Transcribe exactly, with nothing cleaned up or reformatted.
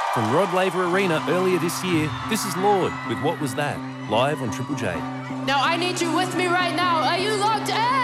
From Rod Laver Arena earlier this year, this is Lord with What Was That? Live on Triple J. Now I need you with me right now. Are you locked in?